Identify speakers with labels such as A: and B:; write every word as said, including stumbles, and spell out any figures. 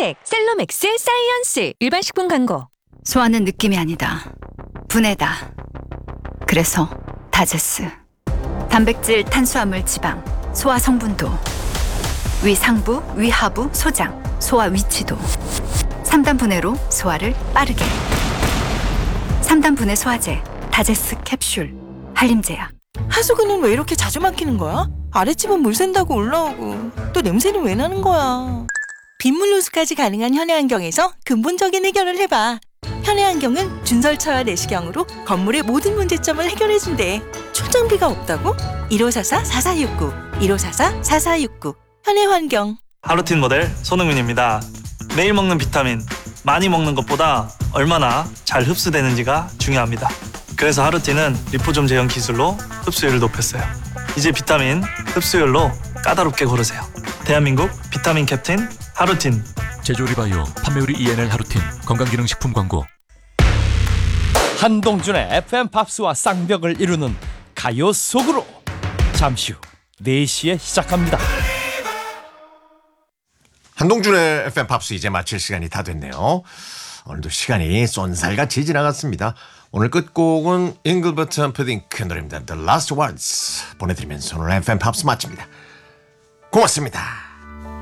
A: 셀로텍, 셀로맥스, 사이언스. 일반 식품 광고.
B: 소화는 느낌이 아니다. 분해다. 그래서 다제스. 단백질, 탄수화물, 지방, 소화 성분도, 위 상부, 위 하부, 소장, 소화 위치도. 삼 단 분해로 소화를 빠르게. 삼 단 분해 소화제, 다제스 캡슐, 한림제약.
C: 하수구는 왜 이렇게 자주 막히는 거야? 아랫집은 물 샌다고 올라오고 또 냄새는 왜 나는 거야? 빗물 누수까지 가능한 현해안경에서 근본적인 해결을 해봐. 현해안경은 준설차와 내시경으로 건물의 모든 문제점을 해결해준대. 출장비가 없다고? 일오사사 사사육구 일오사사 사사육구 현해환경.
D: 하루틴 모델 손흥민입니다. 매일 먹는 비타민, 많이 먹는 것보다 얼마나 잘 흡수되는지가 중요합니다. 그래서 하루틴은 리포좀 제형 기술로 흡수율을 높였어요. 이제 비타민 흡수율로 까다롭게 고르세요. 대한민국 비타민 캡틴 하루틴.
E: 제조리바이오 판매율이 이엔엘 하루틴 건강기능식품 광고.
F: 한동준의 에프엠 팝스와 쌍벽을 이루는 가요 속으로 잠시 후 네 시에 시작합니다.
G: 한동준의 에프엠 팝스 이제 마칠 시간이 다 됐네요. 오늘도 시간이 쏜살같이 지나갔습니다. 오늘 끝곡은 잉글버트 햄프딩크 노래입니다. The Last Words 보내드리면서 오늘 에프엠 팝스 마칩니다. 고맙습니다.